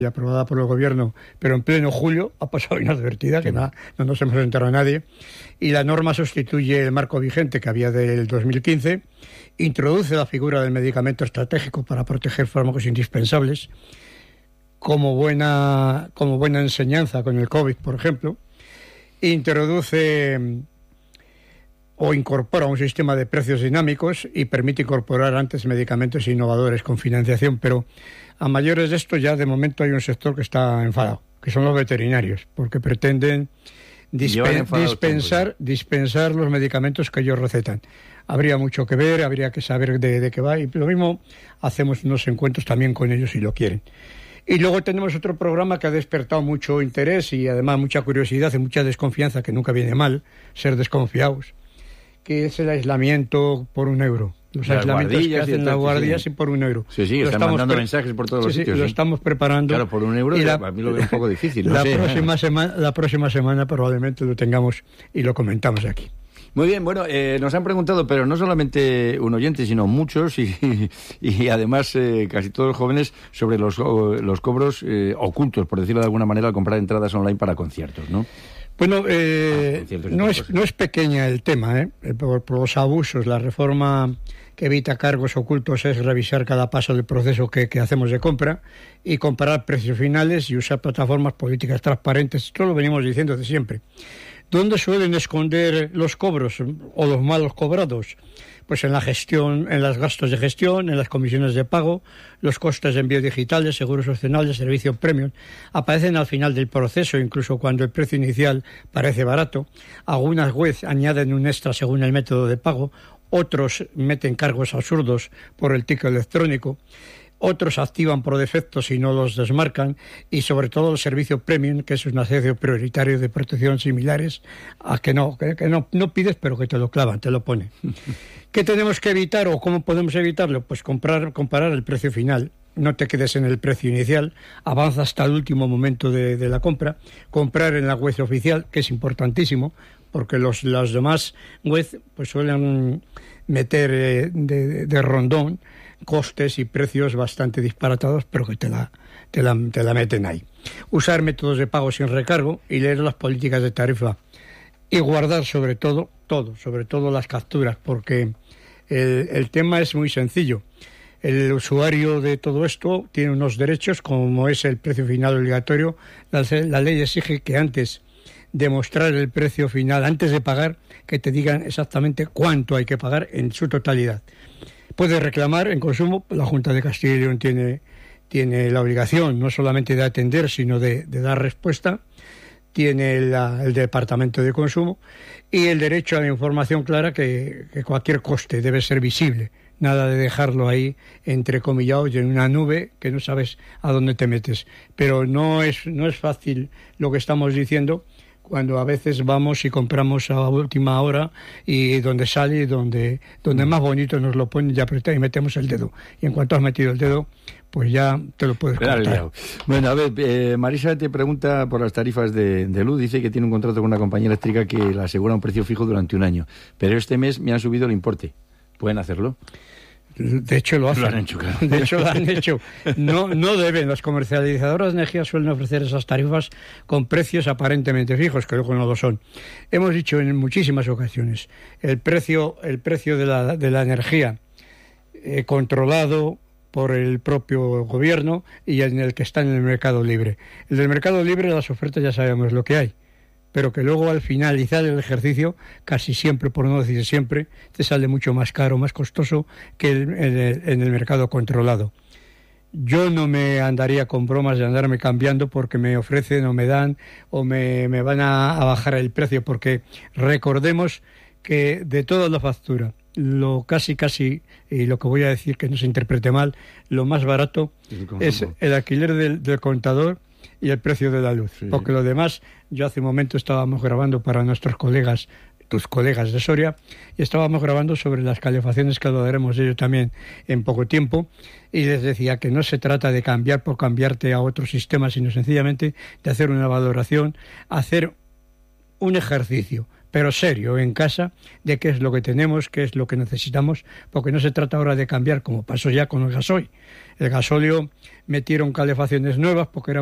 y aprobada por el gobierno, pero en pleno julio, ha pasado inadvertida, que no nos hemos enterado a nadie, y la norma sustituye el marco vigente que había del 2015, introduce la figura del medicamento estratégico para proteger fármacos indispensables, como buena enseñanza con el COVID, por ejemplo, introduce o incorpora un sistema de precios dinámicos y permite incorporar antes medicamentos innovadores con financiación, pero a mayores de esto ya de momento hay un sector que está enfadado, que son los veterinarios, porque pretenden dispensar los medicamentos que ellos recetan. Habría mucho que ver, habría que saber de qué va, y lo mismo hacemos unos encuentros también con ellos si lo quieren. Y luego tenemos otro programa que ha despertado mucho interés y además mucha curiosidad y mucha desconfianza, que nunca viene mal ser desconfiados, que es el aislamiento por €1. Los aislamientos que hacen las guardias, sí, y por €1. Sí, están mandando mensajes por todos los sitios. Lo estamos preparando. Claro, por €1 a mí lo veo un poco difícil. La próxima semana probablemente lo tengamos y lo comentamos aquí. Muy bien, bueno, nos han preguntado, pero no solamente un oyente, sino muchos y además casi todos los jóvenes, sobre los cobros ocultos, por decirlo de alguna manera, al comprar entradas online para conciertos, ¿no? Bueno, no es pequeña el tema, por los abusos. La reforma que evita cargos ocultos es revisar cada paso del proceso que hacemos de compra y comparar precios finales y usar plataformas políticas transparentes. Esto lo venimos diciendo desde siempre. ¿Dónde suelen esconder los cobros o los malos cobrados? Pues en la gestión, en los gastos de gestión, en las comisiones de pago, los costes de envío digitales, seguros opcionales, servicios premium. Aparecen al final del proceso, incluso cuando el precio inicial parece barato. Algunas webs añaden un extra según el método de pago, otros meten cargos absurdos por el ticket electrónico. Otros activan por defecto si no los desmarcan, y sobre todo el servicio premium, que es un acceso prioritario de protección similares a que no pides, pero que te lo clavan, te lo ponen. ¿Qué tenemos que evitar o cómo podemos evitarlo? Pues comparar el precio final. No te quedes en el precio inicial, avanza hasta el último momento de la compra. Comprar en la web oficial, que es importantísimo, porque las demás webs pues suelen meter de rondón costes y precios bastante disparatados, pero que te la meten ahí. Usar métodos de pago sin recargo y leer las políticas de tarifa. Y guardar sobre todo las capturas, porque el tema es muy sencillo. El usuario de todo esto tiene unos derechos, como es el precio final obligatorio. La ley exige que antes de mostrar el precio final, antes de pagar, que te digan exactamente cuánto hay que pagar en su totalidad. Puede reclamar en consumo. La Junta de Castilla y León tiene la obligación no solamente de atender, sino de dar respuesta. Tiene el Departamento de Consumo y el derecho a la información clara, que cualquier coste debe ser visible. Nada de dejarlo ahí entrecomillado y en una nube que no sabes a dónde te metes. Pero no es fácil lo que estamos diciendo, cuando a veces vamos y compramos a última hora y donde sale, donde más bonito nos lo ponen, y apretar y metemos el dedo. Y en cuanto has metido el dedo, pues ya te lo puedes cortar. Bueno, a ver, Marisa te pregunta por las tarifas de luz. Dice que tiene un contrato con una compañía eléctrica que le asegura un precio fijo durante un año. Pero este mes me han subido el importe. ¿Pueden hacerlo? De hecho lo hacen. Lo han hecho, claro. De hecho lo han hecho. No deben. Las comercializadoras de energía suelen ofrecer esas tarifas con precios aparentemente fijos, que luego no lo son. Hemos dicho en muchísimas ocasiones, el precio de la energía controlado por el propio gobierno y en el que está en el mercado libre. El del mercado libre, las ofertas ya sabemos lo que hay, pero que luego al finalizar el ejercicio, casi siempre, por no decir siempre, te sale mucho más caro, más costoso que en el mercado controlado. Yo no me andaría con bromas de andarme cambiando porque me ofrecen o me dan o me van a bajar el precio, porque recordemos que de toda la factura, lo casi, y lo que voy a decir que no se interprete mal, lo más barato es el alquiler del contador y el precio de la luz, sí. Porque lo demás, yo hace un momento estábamos grabando para nuestros colegas, tus colegas de Soria, y estábamos grabando sobre las calefacciones, que hablaremos de ello también en poco tiempo, y les decía que no se trata de cambiar por cambiarte a otro sistema, sino sencillamente de hacer una valoración, hacer un ejercicio pero serio en casa de qué es lo que tenemos, qué es lo que necesitamos, porque no se trata ahora de cambiar como pasó ya con el gasoil. El gasóleo metieron calefacciones nuevas porque era